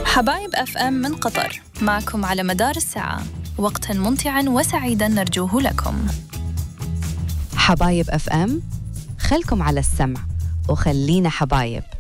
حبايب اف ام من قطر، معكم على مدار الساعة، وقتا ممتعا وسعيدا نرجوه لكم. حبايب اف ام، خلكم على السمع وخلينا حبايب.